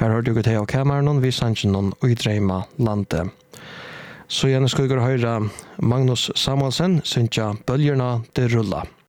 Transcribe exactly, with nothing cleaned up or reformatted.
Her har du gått av kameran, vi sannsyn noen uidreima landet. Så gjerne skal vi høre Magnus Samuelsen, synsja bølgerna det rulla.